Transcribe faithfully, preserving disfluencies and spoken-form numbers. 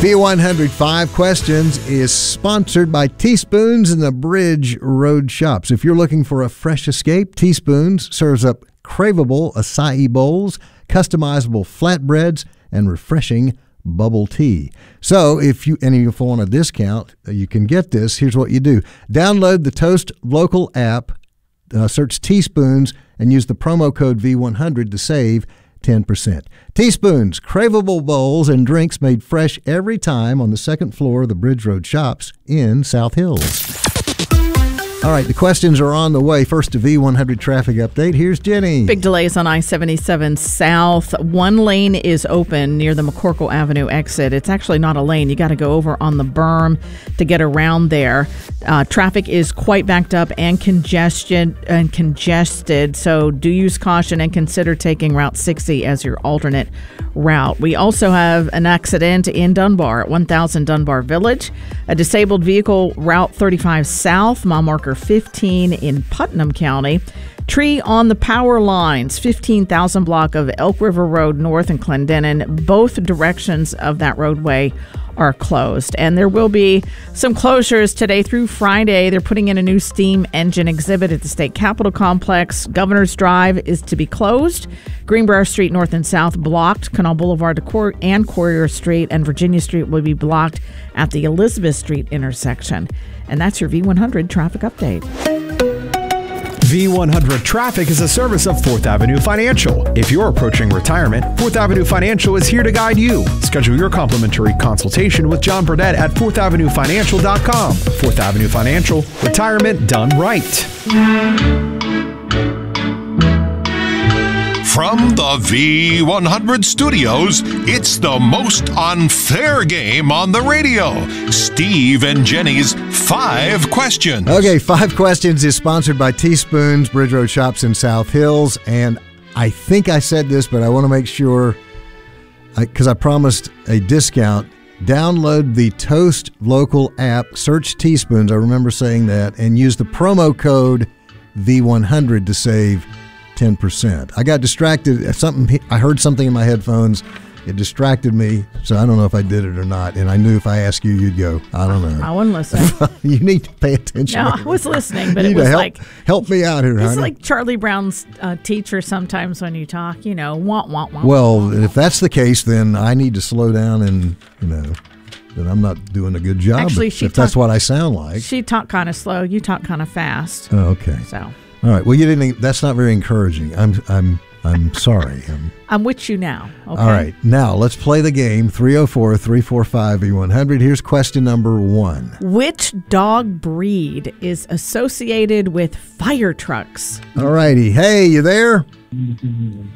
V one hundred Five Questions is sponsored by Teaspoons and the Bridge Road Shops. If you're looking for a fresh escape, Teaspoons serves up craveable acai bowls, customizable flatbreads, and refreshing bubble tea. So if you and if you want a discount, you can get this. Here's what you do. Download the Toast Local app, uh, search Teaspoons, and use the promo code V one hundred to save ten percent. Teaspoons, craveable bowls and drinks made fresh every time on the second floor of the Bridge Road Shops in South Hills. All right, the questions are on the way. First, to V one hundred traffic update. Here's Jenny. Big delays on I seventy-seven South. One lane is open near the McCorkle Avenue exit. It's actually not a lane. You got to go over on the berm to get around there. Uh, traffic is quite backed up and congested, and congested, so do use caution and consider taking Route sixty as your alternate route. We also have an accident in Dunbar at one thousand Dunbar Village. A disabled vehicle, Route thirty-five South, mile marker fifteen in Putnam County. Tree on the power lines, fifteen thousand block of Elk River Road North in Clendenin. Both directions of that roadway are closed. And there will be some closures today through Friday. They're putting in a new steam engine exhibit at the State Capitol Complex. Governor's Drive is to be closed. Greenbrier Street North and South blocked. Canal Boulevard to Cor- and Courier Street and Virginia Street will be blocked at the Elizabeth Street intersection. And that's your V one hundred traffic update. V one hundred Traffic is a service of Fourth Avenue Financial. If you're approaching retirement, Fourth Avenue Financial is here to guide you. Schedule your complimentary consultation with John Burdett at fourth avenue financial dot com. Fourth Avenue Financial, retirement done right. From the V one hundred studios, it's the most unfair game on the radio. Steve and Jenny's Five Questions. Okay, Five Questions is sponsored by Teaspoons, Bridge Road Shops in South Hills. And I think I said this, but I want to make sure, because I, I promised a discount. Download the Toast Local app, search Teaspoons, I remember saying that, and use the promo code V one hundred to save ten percent. I got distracted. Something I heard something in my headphones. It distracted me, so I don't know if I did it or not. And I knew if I asked you, you'd go, I don't know. I wasn't listening. You need to pay attention. No, I was listening, but you it need was to help, like... Help me out here, It's honey. like Charlie Brown's uh, teacher sometimes when you talk, you know, wah, wah, wah. Well, wah, wah. if that's the case, then I need to slow down and, you know, then I'm not doing a good job. Actually, if, she if that's talk- what I sound like. She talked kind of slow. You talk kind of fast. Oh, okay. So... All right. Well, you didn't. That's not very encouraging. I'm. I'm. I'm sorry. I'm, I'm with you now. Okay? All right. Now let's play the game. three oh four, three four five, V one hundred. Here's question number one. Which dog breed is associated with fire trucks? All righty. Hey, you there?